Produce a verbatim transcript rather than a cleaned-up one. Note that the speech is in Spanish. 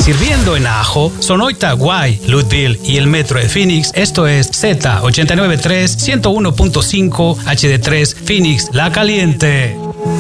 Sirviendo en Ajo, Sonoita, Guay, Louisville y el Metro de Phoenix. Esto es Z ochenta y nueve punto tres, ciento uno punto cinco H D tres, Phoenix, La Caliente.